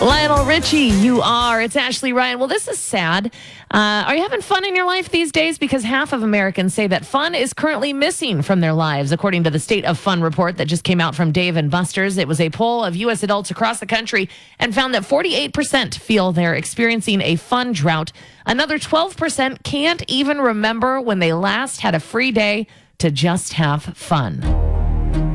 Lionel Richie, you are. It's Ashley Ryan. Well, this is sad. Are you having fun in your life these days? Because half of Americans say that fun is currently missing from their lives, according to the State of Fun report that just came out from Dave & Buster's. It was a poll of U.S. adults across the country and found that 48% feel they're experiencing a fun drought. Another 12% can't even remember when they last had a free day to just have fun.